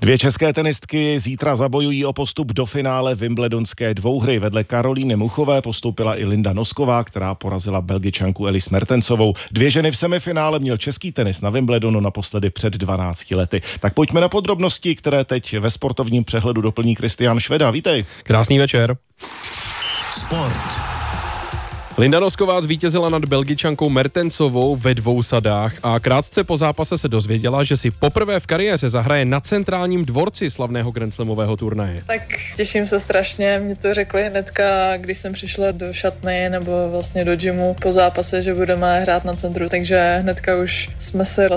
Dvě české tenistky zítra zabojují o postup do finále wimbledonské dvouhry. Vedle Karolíny Muchové postoupila i Linda Nosková, která porazila Belgičanku Elise Mertensovou. Dvě ženy v semifinále měl český tenis na Wimbledonu naposledy před 12 lety. Tak pojďme na podrobnosti, které teď ve sportovním přehledu doplní Kristián Šveda. Vítej. Krásný večer. Sport. Linda Nosková zvítězila nad Belgičankou Mertensovou ve 2 sadách a krátce po zápase se dozvěděla, že si poprvé v kariéře zahraje na centrálním dvorci slavného grandslamového turnaje. Tak těším se strašně, mě to řekli hnedka, když jsem přišla do šatny nebo vlastně do gymu po zápase, že budeme hrát na centru, takže hnedka už jsme se